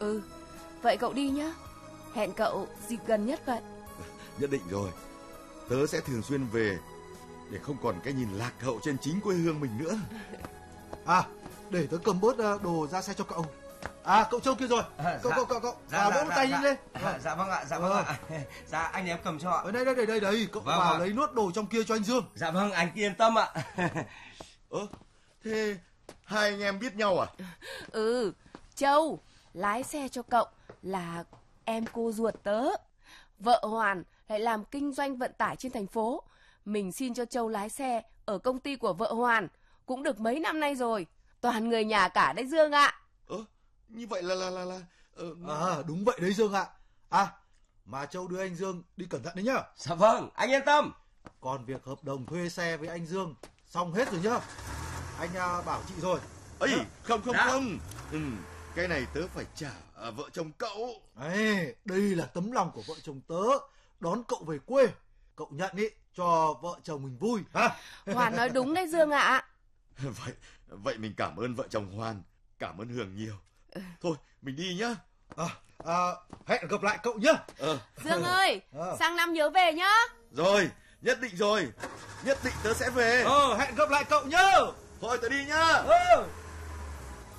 Ừ, vậy cậu đi nhá. Hẹn cậu dịp gần nhất vậy. Nhất định rồi. Tớ sẽ thường xuyên về để không còn cái nhìn lạc hậu trên chính quê hương mình nữa. À, để tớ cầm bớt đồ ra xe cho cậu. À, cậu trông kia rồi. Cậu vỗ tay nhanh lên. Dạ vâng ạ. Dạ anh em cầm cho ạ. Đây, cậu vào lấy nốt đồ trong kia cho anh Dương. Dạ vâng, anh yên tâm ạ. Thế hai anh em biết nhau à? Ừ, Châu lái xe cho cậu là em cô ruột tớ. Vợ Hoàn lại làm kinh doanh vận tải trên thành phố. Mình xin cho Châu lái xe ở công ty của vợ Hoàn cũng được mấy năm nay rồi. Toàn người nhà cả đấy Dương ạ. Như vậy là Đúng vậy đấy Dương ạ. À, mà Châu đưa anh Dương đi cẩn thận đấy nhá. Dạ vâng, anh yên tâm. Còn việc hợp đồng thuê xe với anh Dương xong hết rồi nhá. Anh bảo chị rồi. Không. Cái này tớ phải trả vợ chồng cậu. Đây là tấm lòng của vợ chồng tớ đón cậu về quê. Cậu nhận ý cho vợ chồng mình vui ha. Hoàn nói đúng đấy Dương ạ. Vậy mình cảm ơn vợ chồng Hoàn, cảm ơn Hường nhiều. Thôi mình đi nhá. Hẹn gặp lại cậu nhá. Dương ơi, sang năm nhớ về nhá. Rồi, nhất định rồi. Nhất định tớ sẽ về. Hẹn gặp lại cậu nhá. Thôi tớ đi nhá.